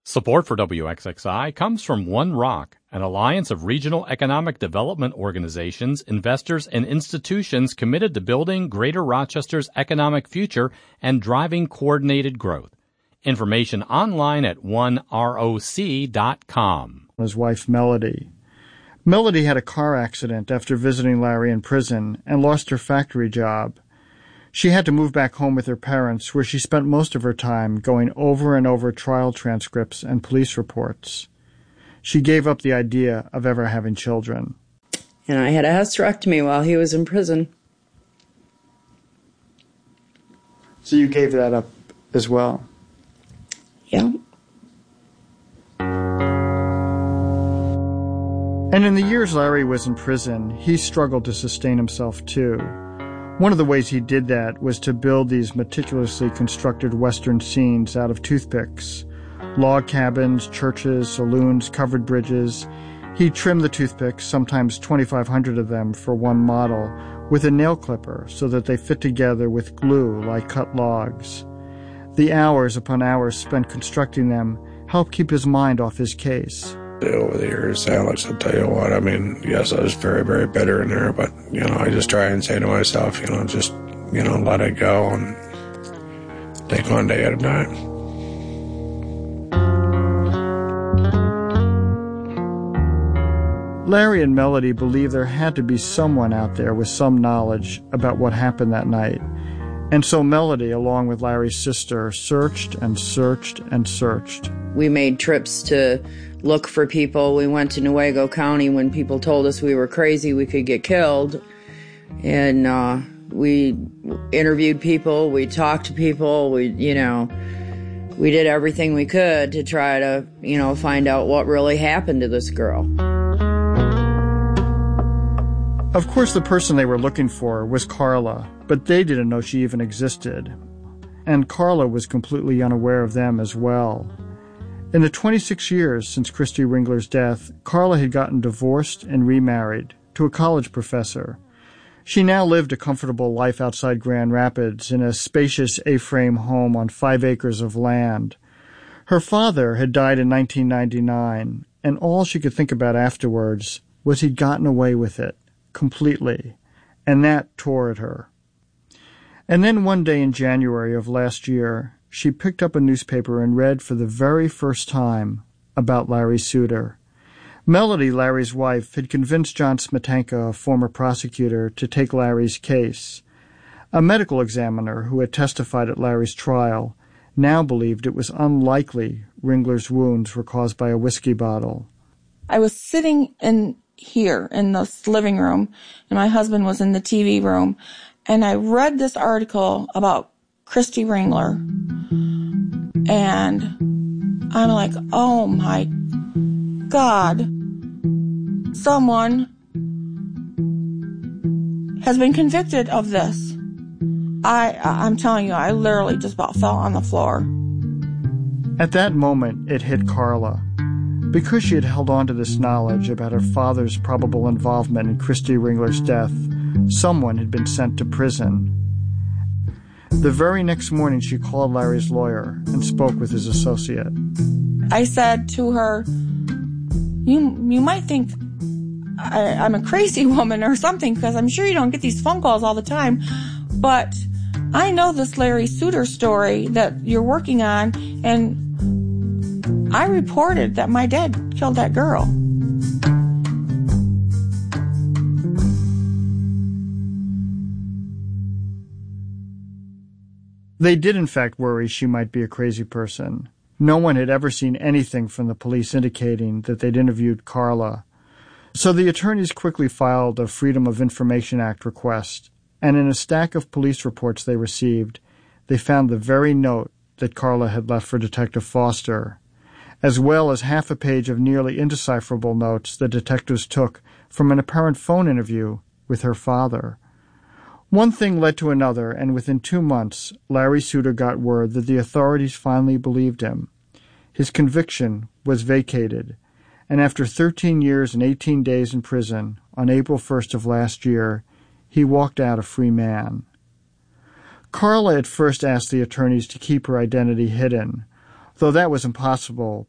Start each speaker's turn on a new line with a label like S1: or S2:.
S1: Support for WXXI comes from One Rock, an alliance of regional economic development organizations, investors, and institutions committed to building Greater Rochester's economic future and driving coordinated growth. Information online at oneroc.com.
S2: His wife, Melody. Melody had a car accident after visiting Larry in prison and lost her factory job. She had to move back home with her parents, where she spent most of her time going over and over trial transcripts and police reports. She gave up the idea of ever having children.
S3: And I had a hysterectomy while he was in prison.
S2: So you gave that up as well?
S3: Yeah.
S2: And in the years Larry was in prison, he struggled to sustain himself too. One of the ways he did that was to build these meticulously constructed Western scenes out of toothpicks. Log cabins, churches, saloons, covered bridges. He'd trim the toothpicks, sometimes 2,500 of them for one model, with a nail clipper so that they fit together with glue like cut logs. The hours upon hours spent constructing them helped keep his mind off his case.
S4: Over the years, Alex, I'll tell you what, I mean, yes, I was very, very bitter in there, but, I just try and say to myself, just, let it go and take one day at a time.
S2: Larry and Melody believed there had to be someone out there with some knowledge about what happened that night. And so Melody, along with Larry's sister, searched and searched and searched.
S3: We made trips to look for people. We went to Newaygo County when people told us we were crazy, we could get killed. And we interviewed people, we talked to people, we did everything we could to try to, find out what really happened to this girl.
S2: Of course, the person they were looking for was Carla, but they didn't know she even existed. And Carla was completely unaware of them as well. In the 26 years since Christy Ringler's death, Carla had gotten divorced and remarried to a college professor. She now lived a comfortable life outside Grand Rapids in a spacious A-frame home on 5 acres of land. Her father had died in 1999, and all she could think about afterwards was he'd gotten away with it. Completely, and that tore at her. And then one day in January of last year, she picked up a newspaper and read for the very first time about Larry Suter. Melody, Larry's wife, had convinced John Smetanka, a former prosecutor, to take Larry's case. A medical examiner who had testified at Larry's trial now believed it was unlikely Ringler's wounds were caused by a whiskey bottle.
S5: I was sitting here in this living room, and my husband was in the TV room, and I read this article about Christy Ringler, and I'm like, oh my God, someone has been convicted of this. I'm telling you, I literally just about fell on the floor.
S2: At that moment, it hit Carla. Because she had held on to this knowledge about her father's probable involvement in Christy Ringler's death, someone had been sent to prison. The very next morning, she called Larry's lawyer and spoke with his associate.
S5: I said to her, you might think I'm a crazy woman or something, because I'm sure you don't get these phone calls all the time, but I know this Larry Suter story that you're working on, and I reported that my dad killed that girl.
S2: They did in fact worry she might be a crazy person. No one had ever seen anything from the police indicating that they'd interviewed Carla. So the attorneys quickly filed a Freedom of Information Act request, and in a stack of police reports they received, they found the very note that Carla had left for Detective Foster, as well as half a page of nearly indecipherable notes the detectives took from an apparent phone interview with her father. One thing led to another, and within 2 months, Larry Suter got word that the authorities finally believed him. His conviction was vacated, and after 13 years and 18 days in prison, on April 1st of last year, he walked out a free man. Carla at first asked the attorneys to keep her identity hidden, though that was impossible